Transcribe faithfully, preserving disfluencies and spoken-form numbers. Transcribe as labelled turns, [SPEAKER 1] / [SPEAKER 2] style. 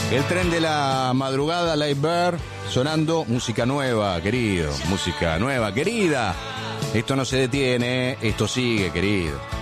[SPEAKER 1] El tren de la madrugada, Live Bear, sonando música nueva, querido. Música nueva, querida. Esto no se detiene, esto sigue, querido.